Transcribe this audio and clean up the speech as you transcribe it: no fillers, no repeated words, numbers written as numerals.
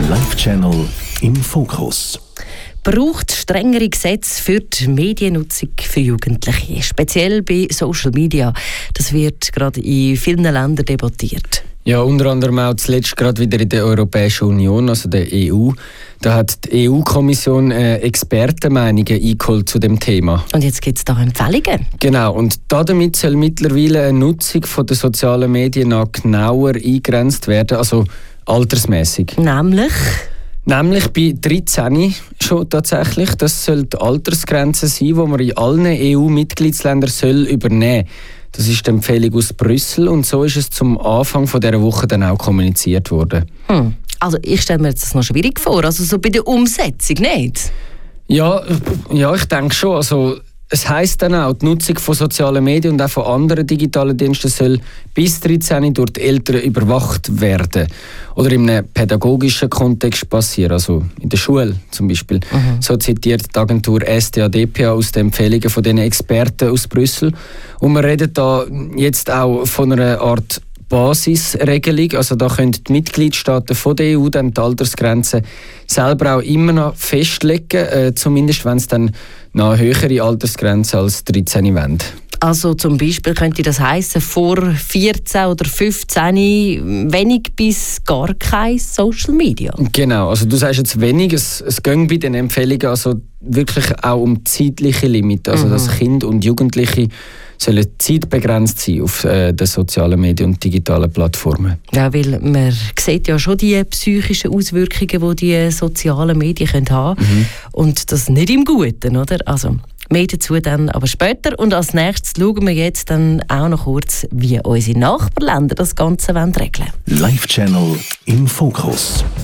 Live-Channel im Fokus. Braucht strengere Gesetze für die Mediennutzung für Jugendliche, speziell bei Social Media. Das wird gerade in vielen Ländern debattiert. Ja, unter anderem auch zuletzt gerade wieder in der Europäischen Union, also der EU. Da hat die EU-Kommission Expertenmeinungen eingeholt zu dem Thema. Und jetzt gibt es da Empfehlungen. Genau, und damit soll mittlerweile eine Nutzung der sozialen Medien noch genauer eingegrenzt werden, also altersmäßig. Nämlich bei 13 schon tatsächlich. Das soll die Altersgrenze sein, die man in allen EU-Mitgliedsländern übernehmen soll. Das ist die Empfehlung aus Brüssel und so ist es zum Anfang dieser Woche dann auch kommuniziert worden. Also ich stelle mir das noch schwierig vor, also so bei der Umsetzung nicht? Ja, ich denke schon. Also, es heisst dann auch, die Nutzung von sozialen Medien und auch von anderen digitalen Diensten soll bis 13 durch die Eltern überwacht werden. Oder in einem pädagogischen Kontext passieren, also in der Schule zum Beispiel. So zitiert die Agentur StA-DPA aus den Empfehlungen von den Experten aus Brüssel. Und wir reden da jetzt auch von einer Art Basisregelung, also da können die Mitgliedstaaten von der EU dann die Altersgrenze selber auch immer noch festlegen, zumindest wenn es dann noch eine höhere Altersgrenze als 13 wollen. Also zum Beispiel könnte das heißen, vor 14 oder 15 wenig bis gar kein Social Media. Genau, also du sagst jetzt wenig, es geht bei den Empfehlungen also wirklich auch um zeitliche Limite, also dass Kinder und Jugendliche sollen zeitbegrenzt sein auf den sozialen Medien und digitalen Plattformen. Ja, weil man sieht ja schon die psychischen Auswirkungen, die die sozialen Medien haben können. Und das nicht im Guten, oder? Also mehr dazu dann aber später. Und als nächstes schauen wir jetzt dann auch noch kurz, wie unsere Nachbarländer das Ganze regeln wollen. Live-Channel im Fokus.